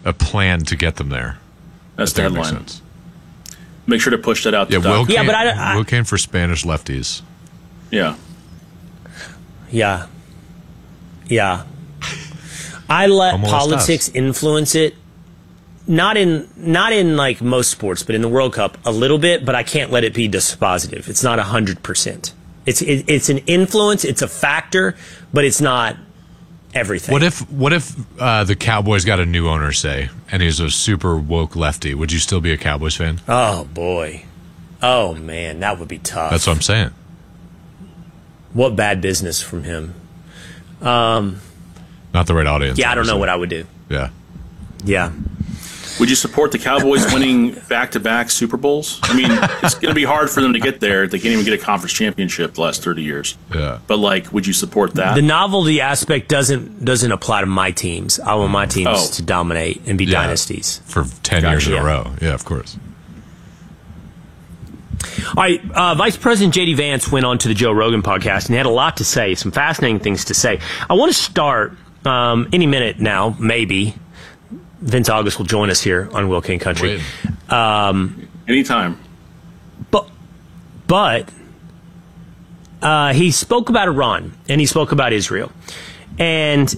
a plan to get them there. That's the headline. Make sure to push that out. Yeah, Will Cain, but Will Cain for Spanish lefties. Yeah. Yeah. I let politics influence it. Not in like most sports, but in the World Cup a little bit. But I can't let it be dispositive. It's not 100%. It's an influence. It's a factor, but it's not everything. What if the Cowboys got a new owner, say, and he's a super woke lefty? Would you still be a Cowboys fan? Oh boy, oh man, that would be tough. That's what I'm saying. What bad business from him. Not the right audience. Yeah, I don't know what I would do. Yeah. Would you support the Cowboys winning back-to-back Super Bowls? I mean, it's going to be hard for them to get there. They can't even get a conference championship the last 30 years. Yeah. But, like, would you support that? The novelty aspect doesn't apply to my teams. I want my teams to dominate and be dynasties. For 10 years in a row. Yeah, of course. All right, Vice President J.D. Vance went on to the Joe Rogan podcast and he had a lot to say, some fascinating things to say. I want to start any minute now, maybe. Vince August will join us here on Will Cain Country. Anytime. But he spoke about Iran and he spoke about Israel. And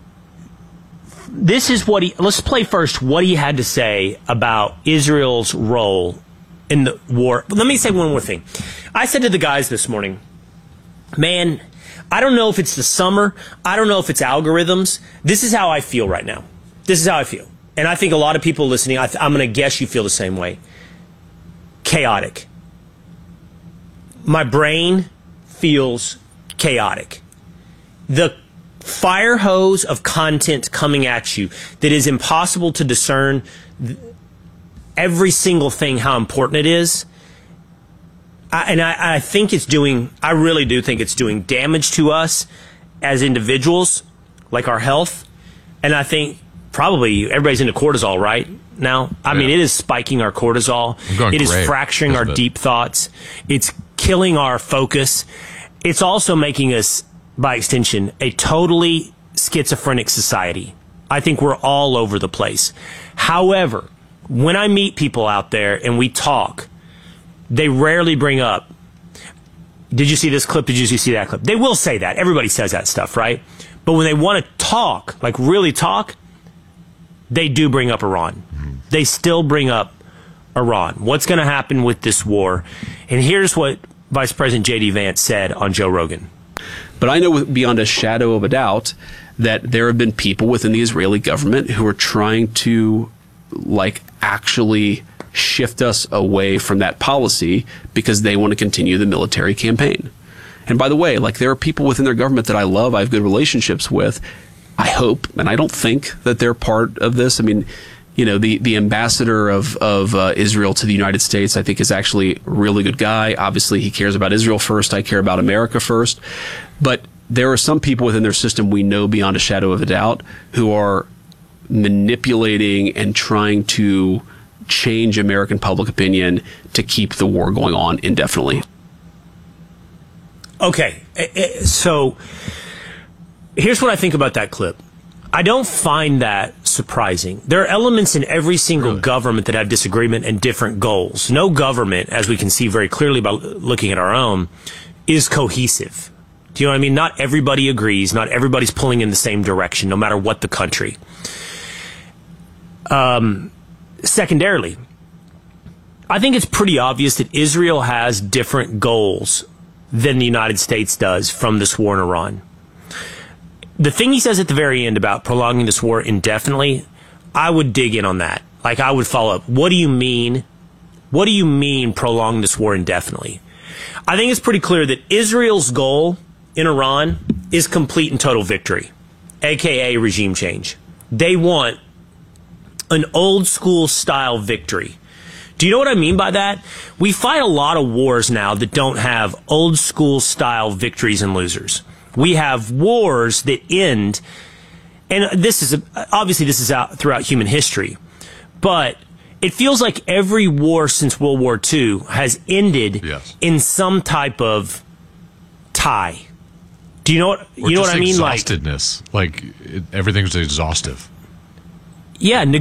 this is what let's play first what he had to say about Israel's role in the war. Let me say one more thing. I said to the guys this morning, man, I don't know if it's the summer. I don't know if it's algorithms. This is how I feel right now. This is how I feel. And I think a lot of people listening, I'm going to guess you feel the same way. Chaotic. My brain feels chaotic. The fire hose of content coming at you that is impossible to discern every single thing, how important it is. I think it's doing, I really do think it's doing damage to us as individuals, like our health. And I think probably everybody's into cortisol right now. I mean, it is spiking our cortisol. It is fracturing our deep thoughts. It's killing our focus. It's also making us, by extension, a totally schizophrenic society. I think we're all over the place. However, when I meet people out there and we talk, they rarely bring up, did you see this clip? Did you see that clip? They will say that. Everybody says that stuff, right? But when they want to talk, like really talk, they do bring up Iran. They still bring up Iran. What's going to happen with this war? And here's what Vice President J.D. Vance said on Joe Rogan. But I know beyond a shadow of a doubt that there have been people within the Israeli government who are trying to, like, actually shift us away from that policy because they want to continue the military campaign. And by the way, like, there are people within their government that I love, I have good relationships with. I hope, and I don't think that they're part of this. I mean, you know, the ambassador of Israel to the United States, I think, is actually a really good guy. Obviously, he cares about Israel first. I care about America first. But there are some people within their system we know beyond a shadow of a doubt who are manipulating and trying to change American public opinion to keep the war going on indefinitely. Okay, so here's what I think about that clip. I don't find that surprising. There are elements in every single government that have disagreement and different goals. No government, as we can see very clearly by looking at our own, is cohesive. Do you know what I mean? Not everybody agrees. Not everybody's pulling in the same direction, no matter what the country. Secondarily, I think it's pretty obvious that Israel has different goals than the United States does from this war in Iran. The thing he says at the very end about prolonging this war indefinitely, I would dig in on that. Like, I would follow up. What do you mean? What do you mean prolong this war indefinitely? I think it's pretty clear that Israel's goal in Iran is complete and total victory, a.k.a. regime change. They want an old school style victory. Do you know what I mean by that? We fight a lot of wars now that don't have old school style victories and losers. We have wars that end, and this is obviously this is out throughout human history, but it feels like every war since World War II has ended in some type of tie. Do you know what I mean? Exhaustedness, like everything's exhaustive. Yeah.